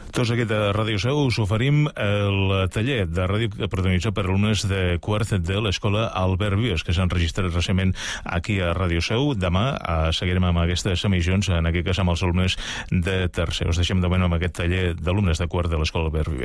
Tots aquest de Ràdio Seu us oferim el taller de ràdio protagonitzat per alumnes de quart de l'Escola Albert Vives, que s'han registrat recentment aquí a Ràdio Seu. Demà seguirem amb aquestes emissions, en aquest cas amb els alumnes de tercer. Us deixem de moment amb aquest taller d'alumnes de quart de l'Escola Albert Vives.